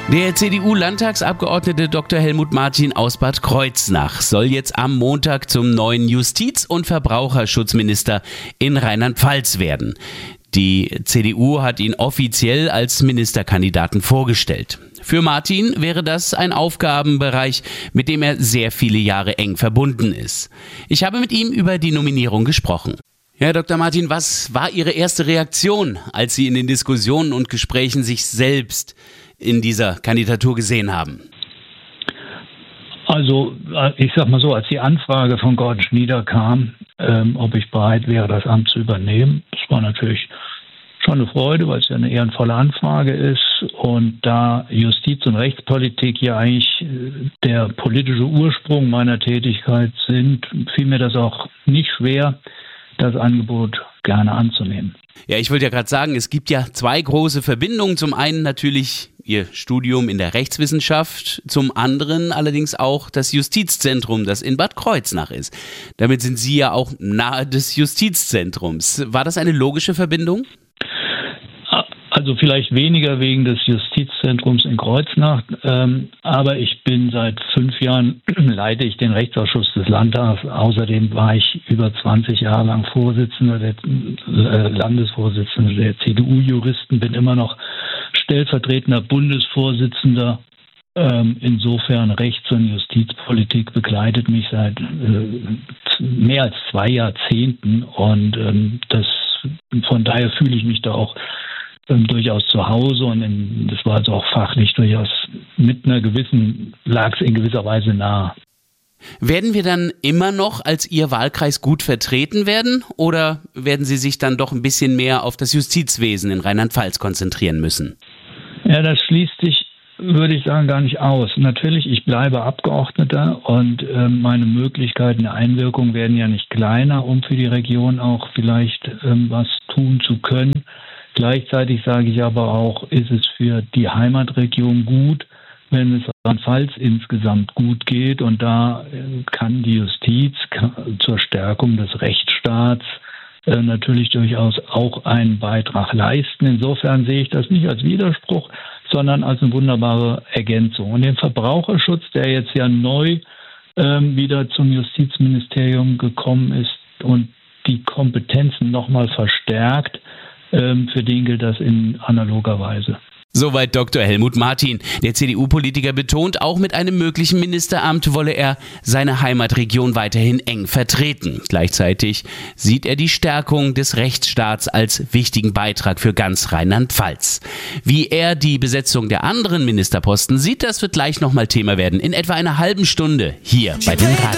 Der CDU-Landtagsabgeordnete Dr. Helmut Martin aus Bad Kreuznach soll jetzt am Montag zum neuen Justiz- und Verbraucherschutzminister in Rheinland-Pfalz werden. Die CDU hat ihn offiziell als Ministerkandidaten vorgestellt. Für Martin wäre das ein Aufgabenbereich, mit dem er sehr viele Jahre eng verbunden ist. Ich habe mit ihm über die Nominierung gesprochen. Herr Dr. Martin, was war Ihre erste Reaktion, als Sie in den Diskussionen und Gesprächen sich selbst in dieser Kandidatur gesehen haben? Also ich sag mal so, als die Anfrage von Gordon Schnieder kam, ob ich bereit wäre, das Amt zu übernehmen, das war natürlich schon eine Freude, weil es ja eine ehrenvolle Anfrage ist. Und da Justiz- und Rechtspolitik ja eigentlich der politische Ursprung meiner Tätigkeit sind, fiel mir das auch nicht schwer, das Angebot gerne anzunehmen. Ja, ich wollte ja gerade sagen, es gibt ja zwei große Verbindungen. Zum einen natürlich Ihr Studium in der Rechtswissenschaft, zum anderen allerdings auch das Justizzentrum, das in Bad Kreuznach ist. Damit sind Sie ja auch nahe des Justizzentrums. War das eine logische Verbindung? Also vielleicht weniger wegen des Justizzentrums in Kreuznach, aber ich bin seit 5 Jahren, leite ich den Rechtsausschuss des Landtags. Außerdem war ich über 20 Jahre lang Landesvorsitzender der CDU-Juristen, bin immer noch stellvertretender Bundesvorsitzender. Insofern Rechts- und Justizpolitik begleitet mich seit mehr als 2 Jahrzehnten und von daher fühle ich mich da auch durchaus zu Hause und das war also auch fachlich durchaus lag es in gewisser Weise nahe. Werden wir dann immer noch als Ihr Wahlkreis gut vertreten werden oder werden Sie sich dann doch ein bisschen mehr auf das Justizwesen in Rheinland-Pfalz konzentrieren müssen? Ja, das schließt sich, würde ich sagen, gar nicht aus. Natürlich, ich bleibe Abgeordneter und meine Möglichkeiten der Einwirkung werden ja nicht kleiner, um für die Region auch vielleicht was tun zu können. Gleichzeitig sage ich aber auch, ist es für die Heimatregion gut, wenn es Rheinland-Pfalz insgesamt gut geht. Und da kann die Justiz zur Stärkung des Rechtsstaats natürlich durchaus auch einen Beitrag leisten. Insofern sehe ich das nicht als Widerspruch, sondern als eine wunderbare Ergänzung. Und den Verbraucherschutz, der jetzt ja neu wieder zum Justizministerium gekommen ist und die Kompetenzen nochmal verstärkt, für den gilt das in analoger Weise. Soweit Dr. Helmut Martin. Der CDU-Politiker betont, auch mit einem möglichen Ministeramt wolle er seine Heimatregion weiterhin eng vertreten. Gleichzeitig sieht er die Stärkung des Rechtsstaats als wichtigen Beitrag für ganz Rheinland-Pfalz. Wie er die Besetzung der anderen Ministerposten sieht, das wird gleich nochmal Thema werden. In etwa einer halben Stunde hier bei den